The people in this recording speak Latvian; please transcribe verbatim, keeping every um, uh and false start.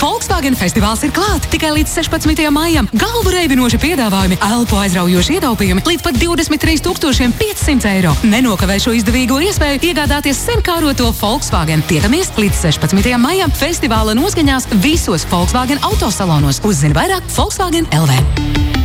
Volkswagen festivāls ir klāt tikai līdz sešpadsmitajam maijam. Galvu reibinoši piedāvājumi, elpu aizraujoši ietaupījumi līdz pat divdesmit trīs tūkstoši piecsimt eiro. Nenokavē šo izdevīgo iespēju iegādāties sen kāroto Volkswagen. Tiekamies līdz sešpadsmitajam maijam festivāla noskaņās visos Volkswagen autosalonos. Uzzini vairāk Volkswagen L V.